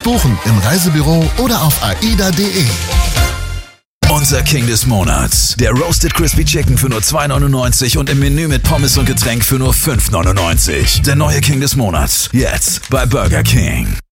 Buchen im Reisebüro oder auf aida.de. Unser King des Monats. Der Roasted Crispy Chicken für nur 2,99 und im Menü mit Pommes und Getränk für nur 5,99. Der neue King des Monats. Jetzt bei Burger King.